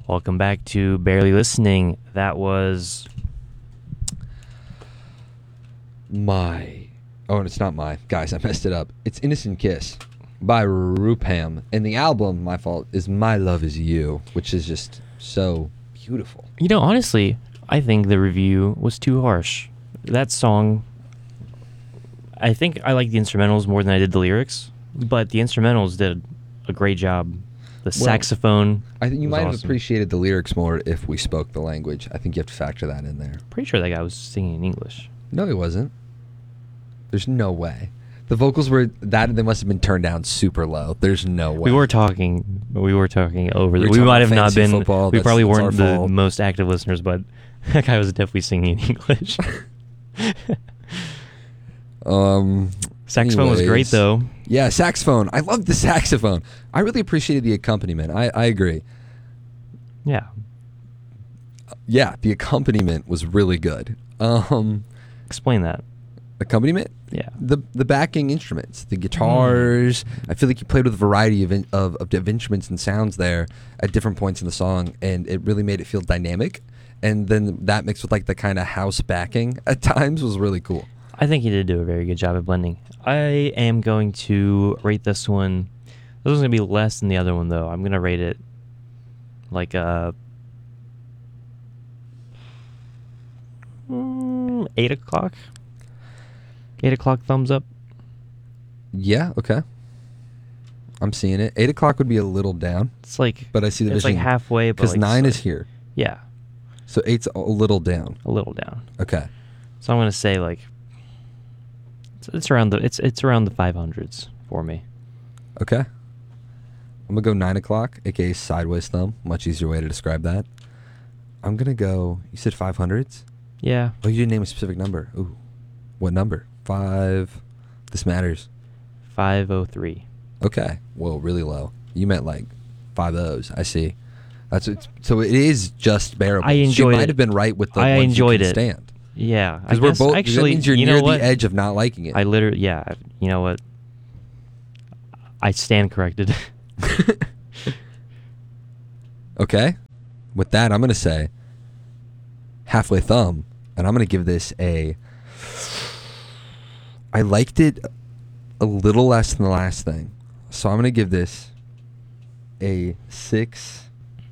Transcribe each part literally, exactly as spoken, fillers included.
Welcome back to Barely Listening. That was my... Oh, and it's not my. Guys, I messed it up. It's Innocent Kiss by Rupam. And the album, my fault, is My Love Is You, which is just so beautiful. You know, honestly, I think the review was too harsh. That song, I think I like the instrumentals more than I did the lyrics, but the instrumentals did a great job. The Well, saxophone I think you was might have awesome. appreciated the lyrics more if we spoke the language. I think you have to factor that in there. Pretty sure that guy was singing in English. No, he wasn't. There's no way. The vocals were that they must have been turned down super low. There's no way. We were talking. We were talking over. We The, were we talking might have not fantasy been. football. We That's- probably that's our weren't the fault. most active listeners, but that guy was definitely singing in English. Um, Saxophone was great anyways. though. Yeah, saxophone. I love the saxophone. I really appreciated the accompaniment. I, I agree. Yeah. Yeah, the accompaniment was really good. Um, Explain that. accompaniment? Yeah. The the backing instruments, the guitars. I feel like you played with a variety of, in, of of of instruments and sounds there at different points in the song, and it really made it feel dynamic. And then that mixed with like the kind of house backing at times was really cool. I think he did do a very good job at blending. I am going to rate this one. This one's gonna be less than the other one though. I'm gonna rate it like a mm, eight o'clock. Eight o'clock thumbs up. Yeah, okay. I'm seeing it. Eight o'clock would be a little down, It's like but I see the it's vision like halfway. but because like nine is slight- here, Yeah, so eight's a little down. a little down. Okay. So I'm gonna say like it's, it's around the it's it's around the five hundreds for me. Okay. I'm gonna go nine o'clock, aka sideways thumb. Much easier way to describe that. I'm gonna go. You said five hundreds. Yeah, Oh, you didn't name a specific number. Ooh, what number? Five. This matters. five oh three. Okay. Whoa, really low. You meant like five O's. I see. That's it's, so. It is just bearable. I She enjoyed might it. have been right with the I ones enjoyed you it. can stand. Yeah, I Because we're guess both. actually. that means you're you near know what? the edge of not liking it. I literally, yeah, I- you know what? I stand corrected. Okay. With that, I'm gonna say halfway thumb, and I'm gonna give this a. I liked it a little less than the last thing, so I'm gonna give this a six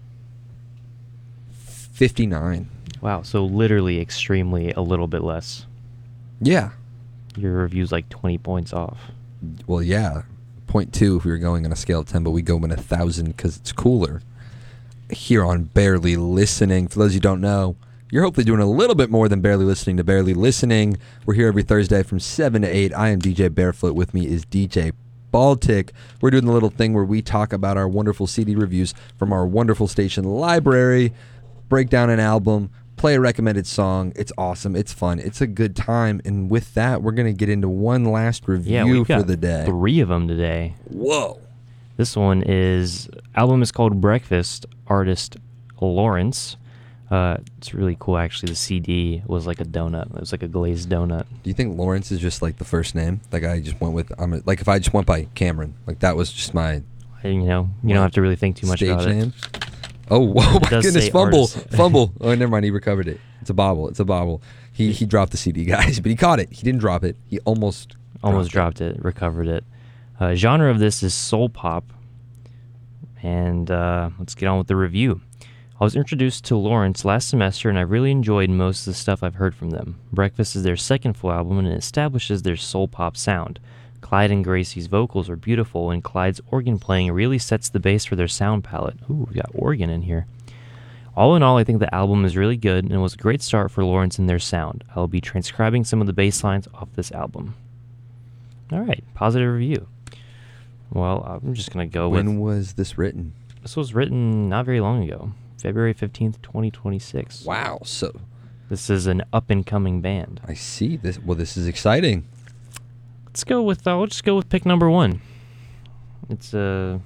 fifty nine. Wow, so literally extremely a little bit less. Yeah. Your review's like twenty points off. Well, yeah. Point two if we were going on a scale of ten, but we go in a thousand because it's cooler. Here on Barely Listening. For those who don't know, you're hopefully doing a little bit more than barely listening to Barely Listening. We're here every Thursday from seven to eight. I am D J Barefoot. With me is D J Baltic. We're doing the little thing where we talk about our wonderful C D reviews from our wonderful station library, break down an album, play a recommended song. It's awesome. It's fun. It's a good time. And with that, we're going to get into one last review Yeah, we've for got the day. three of them today. Whoa. This one is album is called Breakfast. Artist Lawrence. Uh, it's really cool actually. The C D was like a donut. It was like a glazed donut. Do you think Lawrence is just like the first name? Like I just went with, I'm like if I just went by Cameron, like that was just my And, you know, you don't have to really think too much stage about name. Oh, whoa, my does goodness, say fumble, artist. fumble. Oh, never mind, he recovered it. It's a bobble, it's a bobble. He he dropped the C D, guys, but he caught it. He didn't drop it. He almost it. Almost dropped it. Recovered it. Uh, genre of this is soul pop. And uh, let's get on with the review. I was introduced to Lawrence last semester, and I really enjoyed most of the stuff I've heard from them. Breakfast is their second full album, and it establishes their soul pop sound. Clyde and Gracie's vocals are beautiful, and Clyde's organ playing really sets the base for their sound palette. Ooh, we got organ in here. All in all, I think the album is really good, and it was a great start for Lawrence and their sound. I will be transcribing some of the bass lines off this album. All right, positive review. Well, I'm just going to go with... When was this written? This was written not very long ago. February fifteenth, twenty twenty-six. Wow, so This is an up-and-coming band. I see this. Well, this is exciting. Let's go with, uh, we'll just go with pick number one. It's, uh...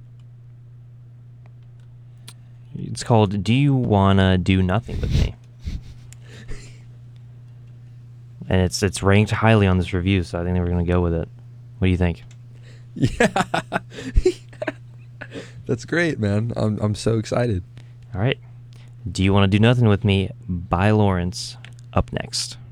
It's called Do You Wanna Do Nothing With Me? And it's it's ranked highly on this review, so I think we're going to go with it. What do you think? Yeah. That's great, man. I'm I'm so excited. All right. Do You Want to Do Nothing with Me by Lawrence up next.